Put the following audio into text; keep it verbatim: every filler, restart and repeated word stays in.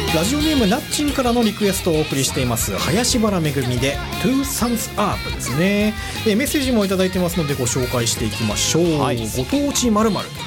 ラジオネームなっちんからのリクエストをお送りしています林原めぐみで Two Suns Up ですね。えメッセージもいただいてますのでご紹介していきましょう、はい、ご当地〇〇